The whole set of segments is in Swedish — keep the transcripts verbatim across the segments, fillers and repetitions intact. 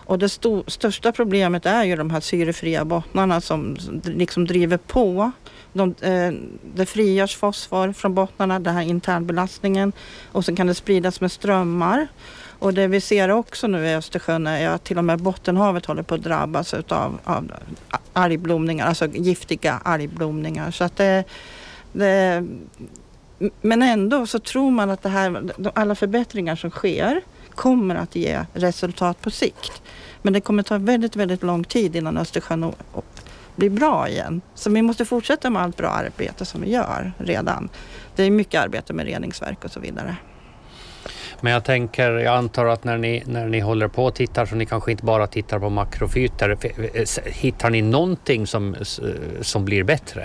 Och det sto- största problemet är ju de här syrefria bottnarna som liksom driver på. De, eh, det frigörs fosfor från bottnarna, den här internbelastningen, och sen kan det spridas med strömmar. Och det vi ser också nu i Östersjön är att till och med Bottenhavet håller på att drabbas av, av algblomningar, alltså giftiga algblomningar. Så att det, det, men ändå så tror man att det här, alla förbättringar som sker kommer att ge resultat på sikt. Men det kommer ta väldigt, väldigt lång tid innan Östersjön blir bra igen. Så vi måste fortsätta med allt bra arbete som vi gör redan. Det är mycket arbete med reningsverk och så vidare. Men jag tänker, jag antar att när ni, när ni håller på och tittar så ni kanske inte bara tittar på makrofyter. Hittar ni någonting som, som blir bättre?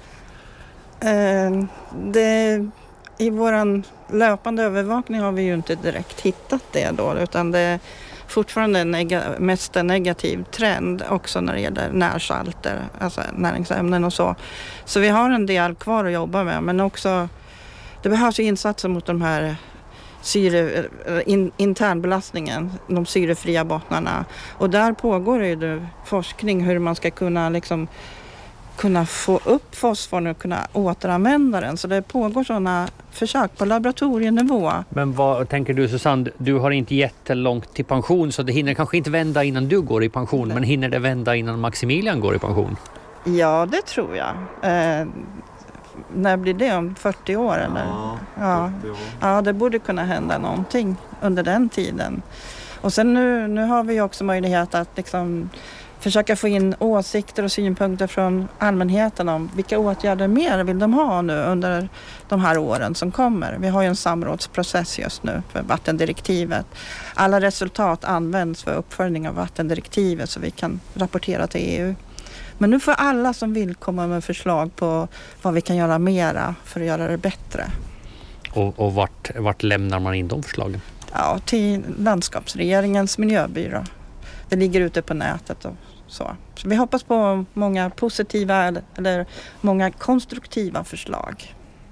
Eh, det, I våran löpande övervakning har vi ju inte direkt hittat det då, utan det är fortfarande en neg- mest en negativ trend också när det gäller närsalter, alltså näringsämnen och så. Så vi har en del kvar att jobba med, men också det behövs ju insatser mot de här syre, in, internbelastningen, de syrefria bottnarna. Och där pågår ju det forskning hur man ska kunna liksom kunna få upp fosforn och kunna återanvända den. Så det pågår sådana försök på laboratorienivå. Men vad tänker du, Susanne? Du har inte jättelångt till pension, så det hinner kanske inte vända innan du går i pension. Nej. Men hinner det vända innan Maximilian går i pension? Ja, det tror jag. Eh, när blir det? Om fyrtio år? Eller? Ja, ja. fyrtio år. Ja, det borde kunna hända någonting under den tiden. Och sen nu, nu har vi också möjlighet att liksom försöka få in åsikter och synpunkter från allmänheten om vilka åtgärder mer vill de ha nu under de här åren som kommer. Vi har ju en samrådsprocess just nu för vattendirektivet. Alla resultat används för uppföljning av vattendirektivet så vi kan rapportera till E U. Men nu får alla som vill komma med förslag på vad vi kan göra mera för att göra det bättre. Och, och vart, vart lämnar man in de förslagen? Ja, till landskapsregeringens miljöbyrå. Det ligger ute på nätet och så. Så vi hoppas på många positiva eller många konstruktiva förslag.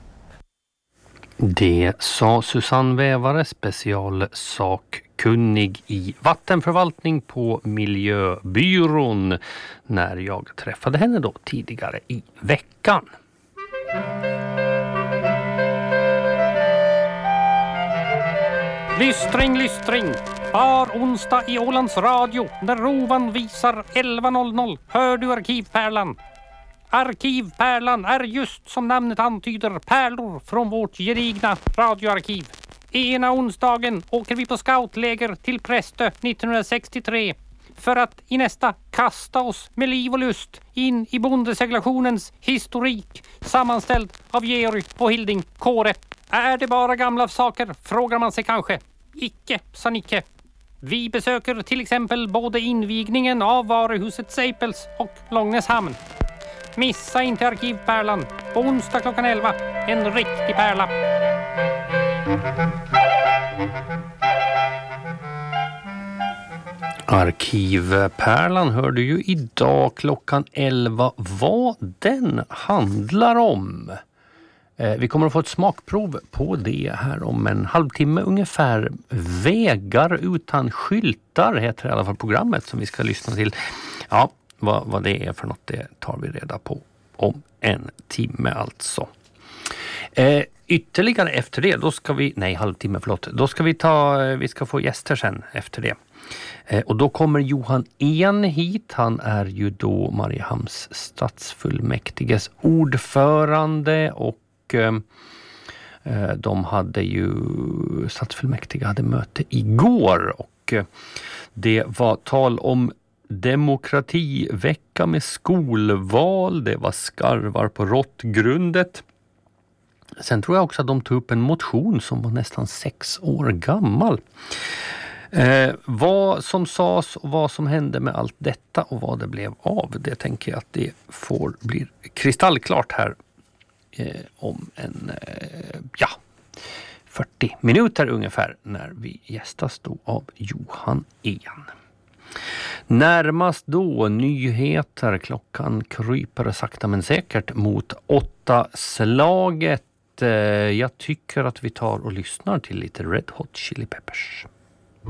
Det sa Susanne Vävare, specialsakkunnig i vattenförvaltning på Miljöbyrån, när jag träffade henne då tidigare i veckan. Lystring, lystring. Var onsdag i Ålands Radio när rovan visar elva noll noll hör du Arkivpärlan. Arkivpärlan är just som namnet antyder pärlor från vårt gedigna radioarkiv. Ena onsdagen åker vi på scoutläger till Prästö nittonhundrasextiotre för att i nästa kasta oss med liv och lust in i bondeseglationens historik sammanställd av Georg och Hilding Kåre. Är det bara gamla saker, frågar man sig kanske. Icke, sa Nicke. Vi besöker till exempel både invigningen av varuhuset Seipels och Långnäshamn. Missa inte Arkivpärlan på onsdag klockan elva. En riktig pärla. Arkivpärlan hör du ju idag klockan elva. Vad den handlar om. Vi kommer att få ett smakprov på det här om en halvtimme ungefär. Vägar utan skyltar heter i alla fall programmet som vi ska lyssna till. Ja, vad, vad det är för något, det tar vi reda på om en timme alltså. Eh, ytterligare efter det, då ska vi, nej halvtimme förlåt, då ska vi ta, vi ska få gäster sen efter det. Eh, och då kommer Johan En hit, han är ju då Mariehamns stadsfullmäktiges ordförande och de hade ju, stadsfullmäktige hade möte igår och det var tal om demokrativecka med skolval, det var skarvar på råttgrundet. Sen tror jag också att de tog upp en motion som var nästan sex år gammal. Eh, vad som sades och vad som hände med allt detta och vad det blev av, det tänker jag att det får bli kristallklart här Eh, om en eh, ja, fyrtio minuter ungefär när vi gästas då av Johan En. Närmast då nyheter, klockan kryper sakta men säkert mot åtta slaget. Eh, jag tycker att vi tar och lyssnar till lite Red Hot Chili Peppers.